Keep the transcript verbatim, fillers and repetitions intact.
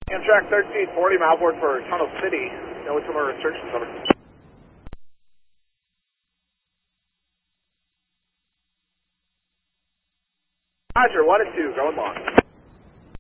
Amtrak thirteen forty, outboard for Tunnel City. No, with some more restrictions over. Roger, one and two, going long.